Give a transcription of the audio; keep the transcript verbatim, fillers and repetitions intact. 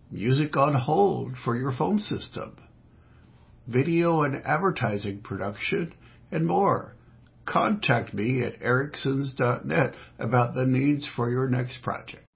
music on hold for your phone system, video and advertising production, and more. Contact me at ericsons dot net about the needs for your next project.